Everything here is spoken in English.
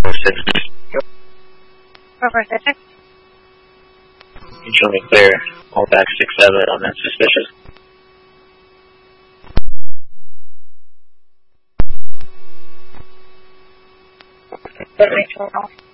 446. 446. You show me clear. All back 67 on that suspicious. That makes sense.